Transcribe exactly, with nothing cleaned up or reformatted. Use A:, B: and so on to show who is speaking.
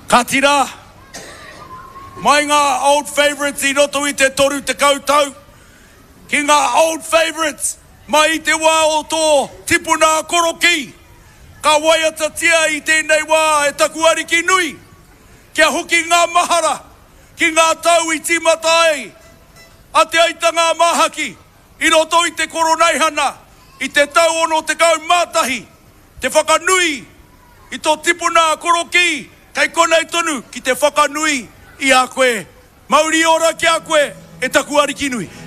A: Ka tira, mai ngā old favourites I roto I te toru te kautau, ki ngā old favourites, mai I te wā o tō tipuna koroki, ka waiata tia I tēnei wā e taku ariki nui, kia hoki ngā mahara, ki ngā tau I timata ai, a te aita ngā mahaki, I roto I te koronaihana, I te tau ono te kau mātahi, te whakanui, I tō tipuna koroki, kai konei tonu ki te whakanui I a koe. Mauri ora ki a koe, e taku ariki nui.